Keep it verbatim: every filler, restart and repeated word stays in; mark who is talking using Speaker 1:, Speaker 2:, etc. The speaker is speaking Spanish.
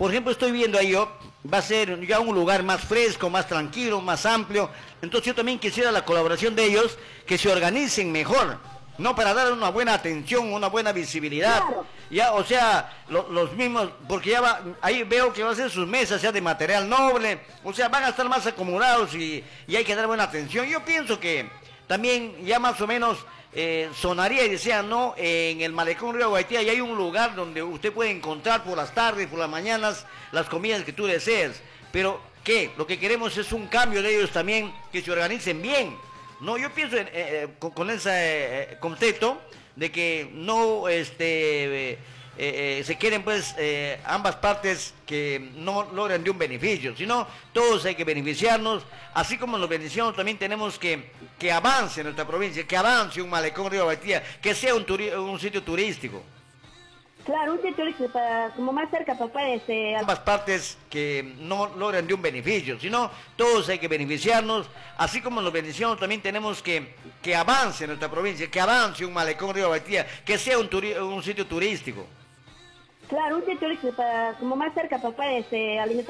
Speaker 1: por ejemplo, estoy viendo ahí yo, va a ser ya un lugar más fresco, más tranquilo, más amplio. Entonces yo también quisiera la colaboración de ellos, que se organicen mejor, ¿no? Para dar una buena atención, una buena visibilidad.
Speaker 2: Claro.
Speaker 1: Ya, o sea, lo- los mismos, porque ya va, ahí veo que va a ser sus mesas ya de material noble, o sea, van a estar más acomodados y, y hay que dar buena atención. Yo pienso que también ya más o menos eh, sonaría y decía, no, en el malecón Río Guaitía ya hay un lugar donde usted puede encontrar por las tardes, por las mañanas, las comidas que tú desees. Pero, ¿qué? Lo que queremos es un cambio de ellos también, que se organicen bien. No, yo pienso en, eh, eh, con, con ese eh, concepto de que no este, eh, eh, se quieren pues eh, ambas partes que no logran de un beneficio, sino todos hay que beneficiarnos, así como nos beneficiamos también tenemos que que avance nuestra provincia, que avance un malecón Río Baitía, que sea un, turi un sitio turístico.
Speaker 2: Claro, un sitio turístico para, como más cerca, papá, este...
Speaker 1: Ambas partes que no logran de un beneficio, sino todos hay que beneficiarnos, así como nos beneficiamos también tenemos que que avance nuestra provincia, que avance un malecón Río Baitía, que sea un, un sitio turístico.
Speaker 2: Claro, un sitio turístico para, como más cerca, papá, este...